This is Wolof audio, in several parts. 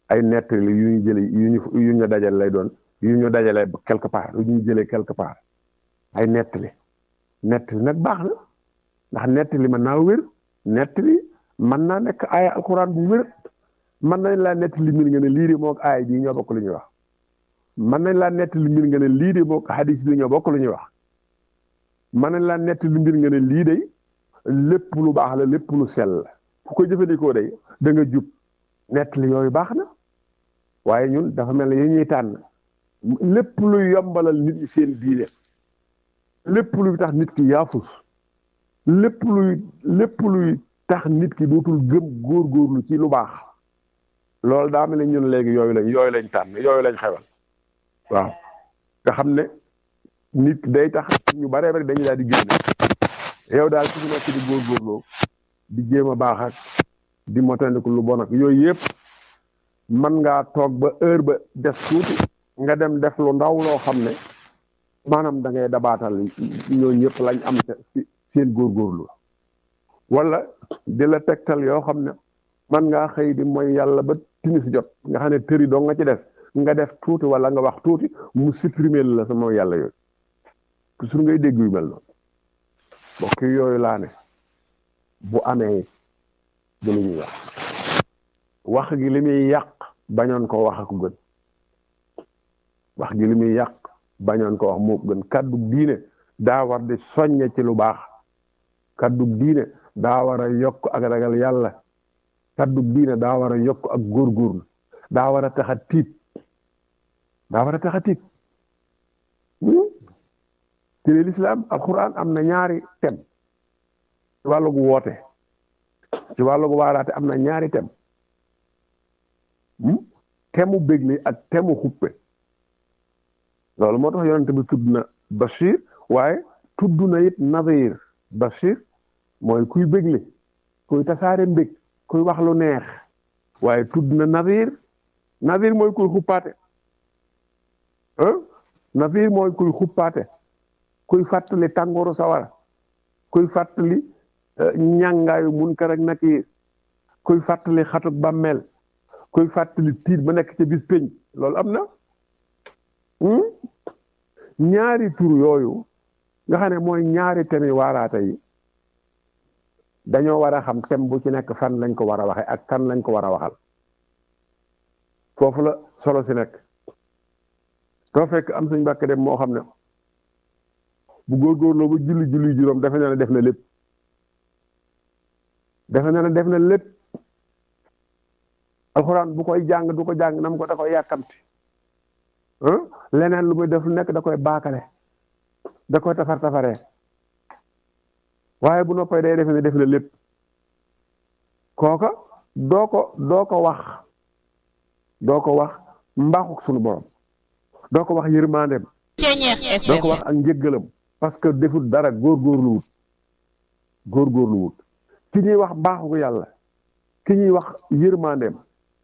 ay nettali yu ñu jële yu ñu dajale lay doon yu ñu dajale quelque part yu ñu jëlee quelque part ay nettali nag baax na ndax nettali mën naa wér nettali mën naa nekk aaya alxuraan bu wér mën nañ laa nettali mbir nga ne lii de moog aaya bii ñoo bokk lu ñuy wax mën nañ laa nettali mbir nga ne lii de moog hadis bi ñoo bokk lu ñuy wax mën nañ laa nettali mbir nga ne lii de lépp lu baax la lépp lu sell la ku ko jëfandikoo day da nga jub nettali yooyu baax na waaye ñun dafa mel ne yi ñuy tànn lépp luy yombalal nit ñi seen diine lépp luy tax nit ki yaafus lépp luy tax nit ki dootul gëm góorgóorlu ci lu baax loolu daa mel ne ñun léegi yooyu lañ tànn yooyu lañ xewal waaw nga xam ne nit day tax ñu baree rek dañu daal di génne yow daal ci nekk di góorgóorloo di jéem a baax ak di motandiku lu bon ak yooyu yëpp mën ngaa toog ba heure ba def tuuti nga dem def lu ndaw loo xam ne maanaam da ngay dabaatal ñooñu ñëpp lañ am ci seen góorgóorlu wala di la tegtal yoo xam ne man ngaa xëy di mooy yàlla ba timis jot nga xam ne tëri doo nga ci des nga def tuuti wala nga wax tuuti mu supprimer la sa mooy yàlla yooyu toujours ngay dégg yu mel noonu mbokk yooyu laa ne bu amee du lu ñuy wax gi li muy yàq bañoon ko wax ko gën wax gi li muy yàq bañoon ko wax moo gën kaddu diine daa war di soññe ci lu baax kaddu diine daa war a yokk ak ragal yàlla kaddu diine daa war a yokk ak góorgóorlu daa war a tax a tiit ci lislaam alquran am na ñaari tem ci wàllu gu woote ci wàllu gu waaraate am na ñaari tem temu bégle ak temu xuppe loolu moo tax yonente bi tudd na Bachir waaye tudd na it Nadir Bachir mooy kuy bégle kuy tasaare mbég kuy wax lu neex waaye tudd na Nadir mooy kuy xuppaate Nadir mooy kuy xuppaate kuy fàttali tàngooru sawara kuy fàttali ñàngaayu munkar ak nakiir kuy fàttali xatuk bàmmeel kuy fàttali tiit ba nekk ca bis pénc loolu am na ñaari tur yooyu nga xam ne mooy ñaari temi waaraate yi dañoo war a xam tem bu ci nekk fan lañ ko war a waxe ak kan lañ ko war a waxal foofu la solo si nekk doo fekk am suñ Mbàkke dem moo xam ne bu góorgóorloo ba julli juróom defe na ne def na lépp alxuraan bu koy jàng du ko jàng nam ko da koy yàkkamti leneen lu muy def lu nekk da koy baakale da koy tafaree waaye bu noppee day defe ne def na lépp kooka doo ko wax mbaaxuk sunu borom doo ko wax yërmandeem doo ko wax ak njëggalam parce que deful dara góorgóorluwut ki ñuy wax mbaaxuk yàlla ki ñuy wax yërmandeem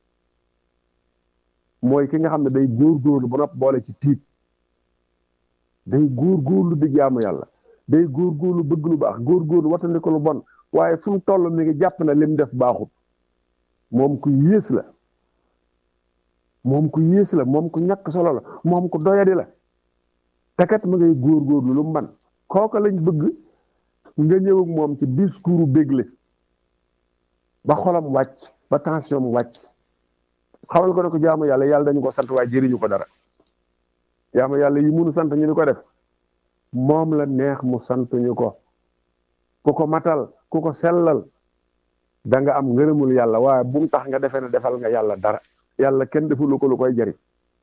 mooy ki nga xam ne day góorgóorlu ba nopp boole ci tiit day góorgóorlu di jaamu yàlla day góorgóorlu bëgg lu baax góorgóorlu watandi ko lu bon waaye fu mu toll mi ngi jàpp na lim def baaxut moom ku yées la moom ku ñàkk solo la moom ku doyadi la takat ma ngay góorgóorlu lu mu man kooka lañ bëgg nga ñëw ak moom ci discours bégle ba xolam wàcc ba tension mu wàcc xamal ko ne ko jaamu yàlla dañu ko sant waaye jëriñu ko dara jaamu yàlla yi munu sant ñu ni ko def moom la neex mu sant ñu ko ku ko matal ku ko sellal da nga am ngërëmul yàlla waaye bu mu tax nga defee ne defal nga yàlla dara yàlla kenn defulu ko lu koy jëriñ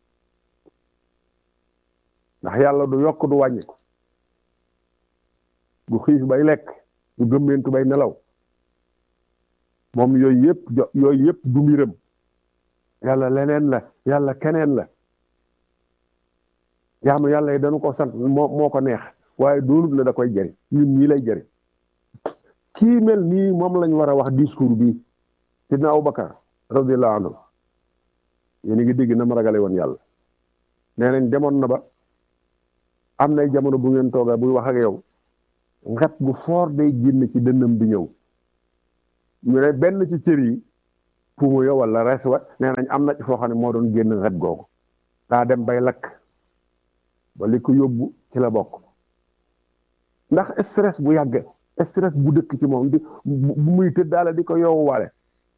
ndax yàlla du yokk du wàññi du xiif bay lekk du gëmmeentu bay nelaw moom yooyu yëpp du mbiram yàlla leneen la yàlla keneen la jaamu yàlla yi dañu ko sant moo ko neex waaye doonut la da koy jëriñ ñun ñii lay jëriñ kii mel nii moom lañ war a wax discours bi sidna Abubakar radiyallahu anhu yéen a ngi dégg na ma ragale woon yàlla nee nañ demoon na ba am nay jamono bu ngeen toogee buy wax ak yow ngat gu foor day génn ci dënnam bi ñëw ñu ne benn ci cër yi puuma yo wala res wa nee nañ am na ci foo xam ne moo doon génn xet googu daa dem bay lakk ba li ko yóbbu ci la bokk ndax stress bu yàgg stress bu dëkk ci moom di bu muy tëdd daala di ko yowuwaale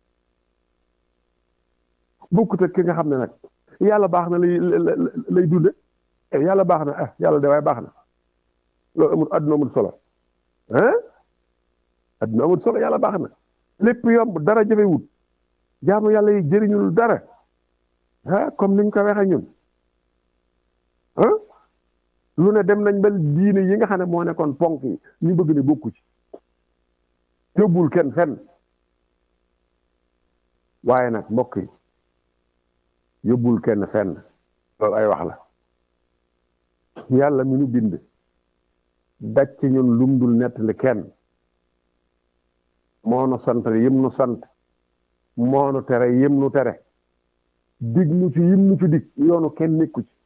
bokkut ak ki nga xam ne nag yàlla baax na lay dunde yàlla baax na yàlla de waaye baax na loolu amul adduna amul solo adduna amul solo yàlla baax na lépp yomb dara jafewut jaamu yàlla yi jëriñul dara comme niñ ko waxee ñun lu ne dem nañ ba diine yi nga xam ne moo nekkoon ponk yi ñu bëgg ne bokku ci yóbbul kenn fenn waaye nag mbokk yi yóbbul kenn fenn loolu ay wax la yàlla mi nu bind daj ci ñun lum dul nettali kenn moo nu sant yim nu sant moo nu tere yim nu tere dig nu ci yim nu ci dig yoonu kenn nekku ci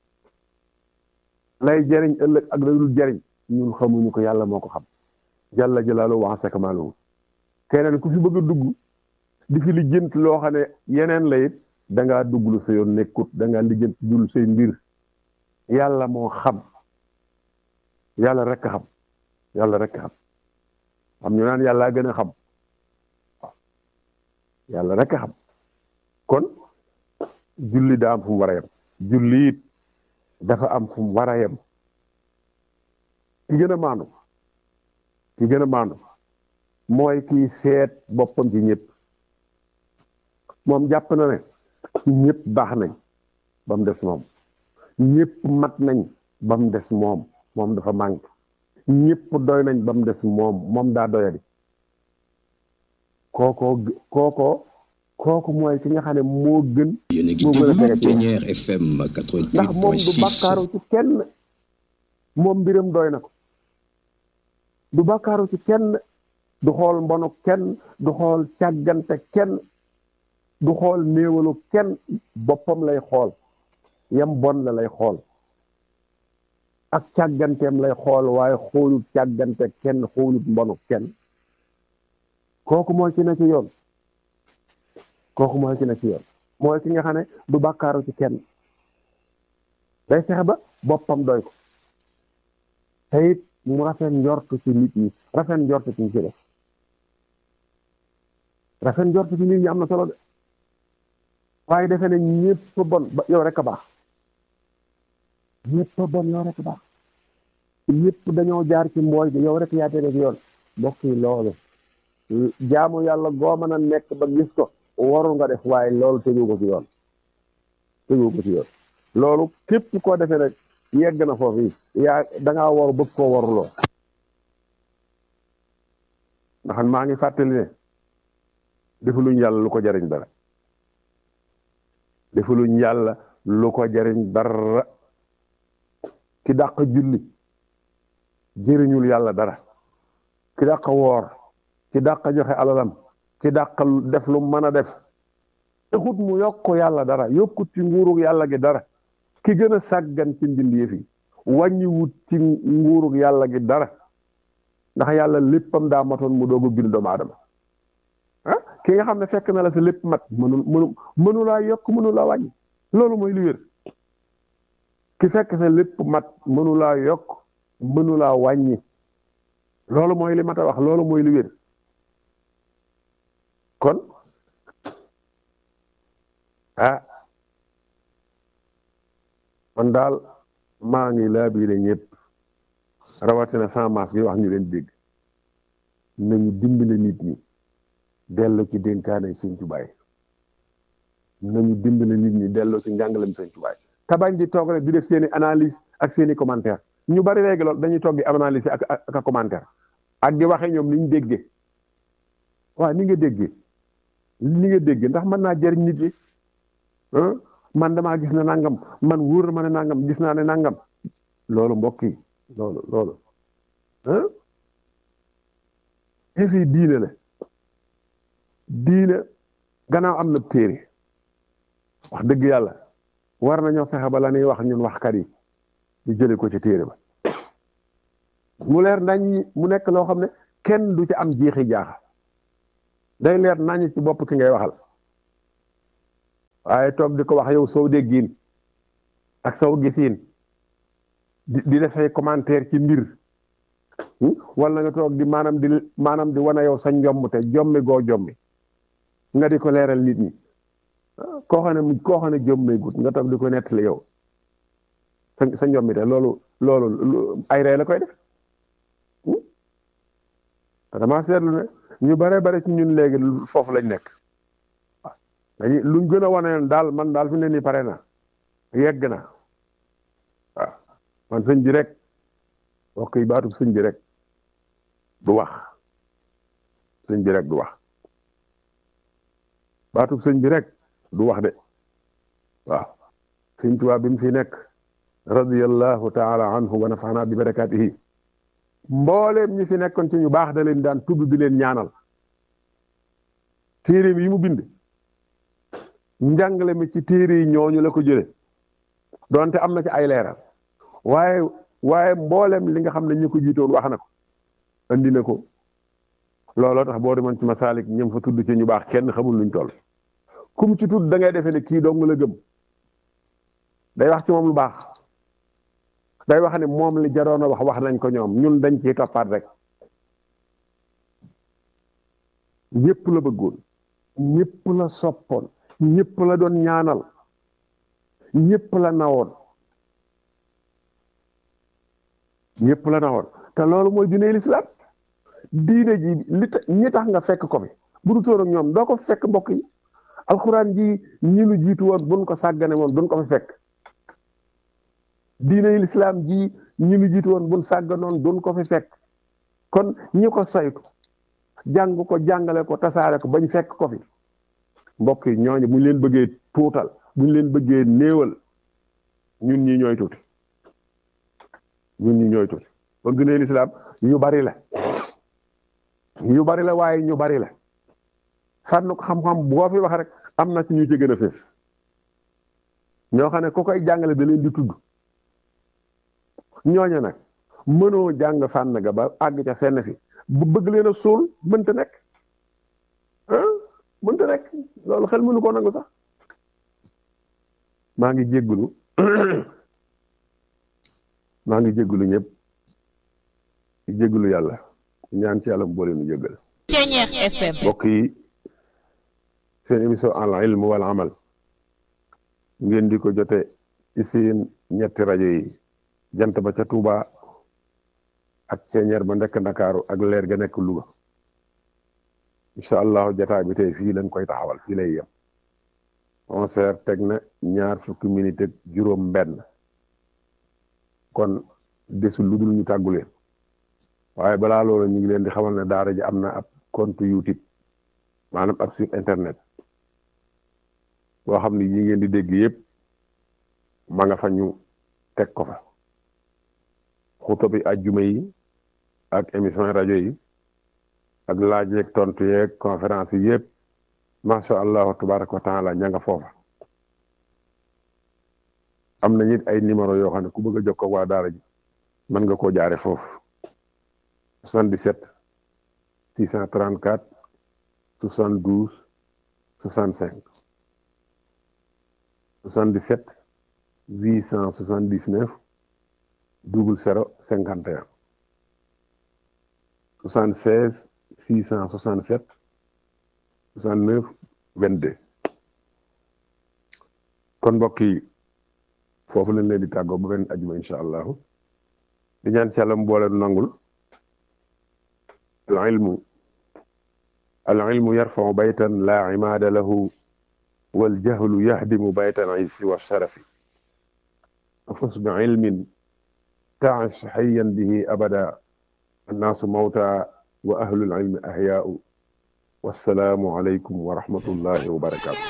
lay jariñ ëllëg ak la dul jariñ ñun xamuñu ko yàlla moo ko xam jalla jalaaluhu wa azza kamaaluhu keneen ku fi bëgg a dugg di fi lijjant loo xam ne yeneen la it dangaa dugg lu sa yoon nekkut dangaa lijjant dul say mbir yàlla moo xam yàlla rek a xam yàlla rek a xam am ñu naan yàlla gën a xam yàlla rek a xam kon julli daa am fu mu war a yem julli it dafa am fu mu war a yem ki gën a maandu mooy kii seet boppam ci ñëpp moom jàpp na ne ñëpp baax nañ ba mu des moom ñëpp mat nañ ba mu des moom moom dafa manqué ñëpp doy nañ ba mu des moom daa doyadi kooku mooy ki nga xam ne moo gën. yéen a ngi déglu Ténière FM 88.6 ndax moom du bàkkaaru ci kenn moom mbiram doy na ko du bàkkaaru ci kenn du xool mbonu kenn du xool càggante kenn du xool néewalu kenn boppam lay xool yam bon la lay xool ak càgganteem lay xool waaye xoolut càggante kenn xoolut mbonu kenn kooku mooy ki na ci yoon mooy ki nga xam ne du bàkkaaru ci kenn day fexe ba boppam doy ko te it mu rafet njort ci nit ñi rafet njort ci ñi ci def rafet njort ci nit ñi am na solo de waaye defe ne ñëpp bon ba yow rek a baax ñëpp bon yow rek a baax ñëpp dañoo jaar ci mbooy bi yow rek yaa tege ci yoon mbokk yi loolu jaamu yàlla goo mën a nekk ba gis ko waru nga def waaye loolu tegu ko ci yoon loolu képp koo defee rek yegg na foofu yi yaa dangaa waru bëgg koo waruloo ndax maa ngi fàttali ne defuluñ yàlla lu ko jariñ dara defuluñ yàlla lu ko jariñ dara ki dàq julli jëriñul yàlla dara ki dàq woor ki dàq joxe alalam ki dàq def lu mën a def taxut mu yokk yàlla dara yokkut ci nguurug yàlla gi dara ki gën a sàggan ci mbindeef yi wàññiwut ci nguurug yàlla gi dara ndax yàlla léppam daa matoon mu doog a bind doomu aadama ki nga xam ne fekk na la sa lépp mat mënulaa yokk mënulaa wàññi loolu mooy li wér ki fekk sa lépp mat mënulaa yokk mënulaa wàññi loolu mooy li mat a wax loolu mooy li wér kon man daal maa ngi laa biire ñëpp rawatina sans masque gi wax ñu leen dégg nañu dimbale nit ñi dellu ci dénkaane Sëñ Tuubaa nañu dimbale nit ñi dellu ci njàngalem Sëñ Tuubaa te bañ di toog rek di def seeni analyse ak seeni commentaire ñu bari léegi loolu dañuy toog di analyse ak commentaire ak di waxee ñoom ni ñu déggee waaw ni nga déggee ndax mën naa jëriñ nit ñi man damaa gis ne nangam man wóor na ma ne nangam gis naa ne nangam loolu mbokk yi loolu fii diine la diine gannaaw am na téere wax dëgg yàlla war nañoo fexe ba la ñuy wax ñun waxkat yi ñu jële ko ci téere ba mu leer nañ mu nekk loo xam ne kenn du ci am jeexi jaaxa day leer nañ ci bopp ki ngay waxal waaye toog di ko wax yow soo déggiin ak soo gisiin di defay commentaire ci mbir wala nga toog di maanaam di wane yow sa njomb te jommi goo jommi nga di ko leeral nit ñi koo xam ne jommee gut nga toog di ko nettali yow sa njommi te loolu ay ree la koy def dama seetlu ne ñu bare ci ñun léegi foofu lañ nekk dañuy luñ gën a wane daal man daal fi ne nii pare na yegg na waaw man sëñ bi rek wax koy baatub sëñ bi rek du wax sëñ bi rek du wax baatub sëñ bi rek du wax de waaw sëñ Tuubaa bi mu fi nekk radiyallahu taala anhu wa nafaana bi barakaatihi mbooleem ñi fi nekkoon ci ñu baax da leen daan tudd di leen ñaanal téere yi mu bind njàngale mi ci téere yi ñooñu la ko jële donte am na ci ay leeral waaye mbooleem li nga xam ne ñu ko jiitoon wax na ko andi na ko looloo tax boo demoon ci Masaalik ñëm fa tudd ci ñu baax kenn xamul luñ toll kum ci tudd da ngay defee ne kii dong la gëm day wax ci moom lu baax day wax ne moom li jaroon a wax nañ ko ñoom ñun dañ ciy toppaat rek ñëpp la bëggoon ñëpp la soppoon ñëpp la doon ñaanal ñëpp la nawoon te loolu mooy diine lislaam diine ji ñi tax nga fekk ko fi bu du toon ak ñoom doo ko fekk mbokk yi alxuraan ji ñi nu jiitu woon buñ ko sàggane woon duñ ko fi fekk diine lislaam ji ñi nu jiitu woon buñ sàgganoon duñ ko fi fekk kon ñi ko saytu jàng ko jàngale ko tasaare ko bañ fekk ko fi mbokk yi ñooñu buñ leen bëggee tuutal buñ leen bëggee néewal ñun ñi ñooy tuuti kon diine lislaam yu bari la waaye ñu bari la fànn ko xam-xam boo fi wax rek am na ci ñu ci gën a fés ñoo xam ne ku koy jàngale da leen di tudd ñooñu nag mënoo jàng fànn ga ba àgg ca fenn fi bu bëgg leen a suul mënta nekk loolu xel mënu ko nangu sax maa ngi jéggulu ñëpp di jéggulu yàlla ñaan ci yàlla mu boole nu jéggal mbokk yi seen émission al ilm wal amal ngeen di ko jote ci seen ñetti rajo yi jant ba ca Touba ak ceeñeer ba nekk Ndakaaru ak leer ga nekk Louga incha allahu jataa bi tey fii lañ koy taxawal fii lay yem 11h teg na 20 minutes ak juróom benn kon desul lu dul ñu tàggu leen waaye balaa loolu ñu ngi leen di xamal ne daara ji am na ab compte YouTube maanaam ab site internet boo xam ne yi ngeen di dégg yëpp ma nga fa ñu teg ko fa xuto bi ajjuma yi ak émission rajo yi ak laaj yeeg tontu yeeg conférence yi yëpp macha allahu tabaraka wa taala ña nga foofa am na it ay numéro yoo xam ne ku bëgg a jokkoo waa daara ji mën nga koo jaare foofu 77 634 72 65 77 879 00 51 76 667 69 22 kon mbokk yi foofu lañ leen di tàggoo ba benn ajuma incha allahu di ñaan ci yàlla mu boole nangul al ilmu yarfau baytan la imaada lahu wal jahlu yahdimu baytan izzi wa sharafi fus bi ilmin taish hayyan bihi abada annaasu mawta wa ahlul ilmi ahyaau wassalaamu aleykum wa rahmatullahi wa barakaatu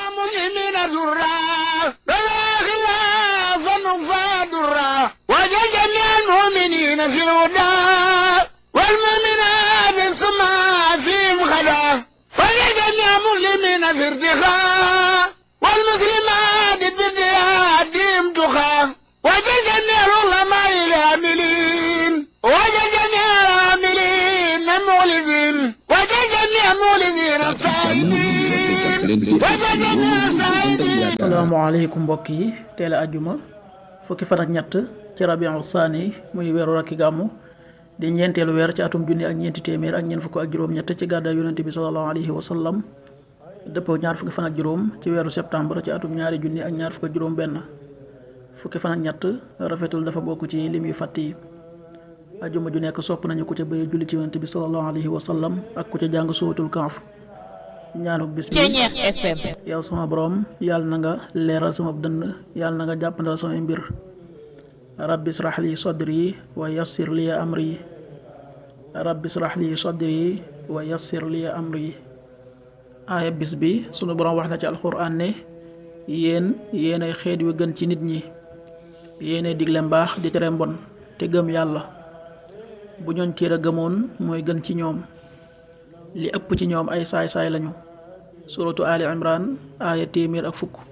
وجل جميع المؤمنين في الهدى والمؤمنات السماء فيهم خلا وجل جميع المسلمين في ارتخاء والمسلمات بارتهادهم تخا وجل جميع العلماء العاملين وجل جميع العاملين المخلصين وجل جميع المخلصين السائدين وجل جميع السائدين asalaamaaleykum mbokk yi teel a ajjuma fukki fan ak ñett ci rabiul saani muy weeru rakki gàmmu di ñeenteelu weer ci atum junni ak ñeenti téeméer ak ñeent fukk ak juróom-ñett ci gàddaay yonente bi sallallahu alayhi wa sallam dëppoo ñaar fukki fan ak juróom ci weeru septembre ci atum ñaari junni ak ñaar fukk ak juróom benn fukki fan ak ñett rafetul dafa bokk ci lim yu fàtt yi ajjuma ju nekk sopp nañu ku ca bëri julli ci yonente bi sallallahu alayhi wa sallam ak ku ca jàng suwatul kaaf ñaanuk bis bi yow sama borom yàlla na nga leeral sama dënn yàlla na nga jàppandal samay mbir rabbi israh li sadri wa yassir li amri rabbi israh li sadri wa yassir li amri aaya bis bi sunu borom wax na ci alxuraan ne yéen ay xeet yu gën ci nit ñi yéenay digle mbaax di tere mbon te gëm yàlla bu ñooñ téere gëmoon mooy gën ci ñoom li ëpp ci ñoom ay saay-saay lañu suratu ali imran aaya 100 ak fukk